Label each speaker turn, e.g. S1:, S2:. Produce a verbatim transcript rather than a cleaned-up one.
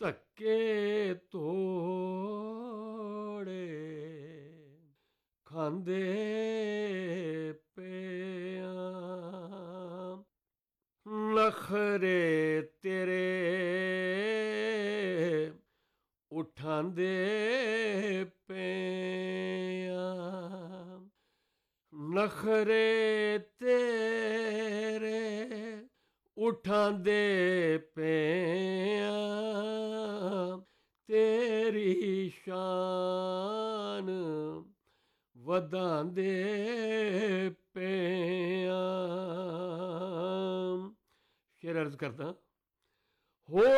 S1: ਧੱਕੇ ਤੋੜੇ ਖਾਂਦੇ ਪਿਆਂ, ਨਖਰੇ ਤੇਰੇ ਉਠਾਂਦੇ ਪਿਆਂ, ਨਖਰੇ ਤੇਰੇ ਉਠਾਂਦੇ ਪਿਆਂ, ਤੇਰੀ ਸ਼ਾਨ ਵਧਾਂਦੇ ਪਿਆਂ। ਸ਼ੇਰ ਅਰਜ਼ ਕਰਦਾ, ਹੋ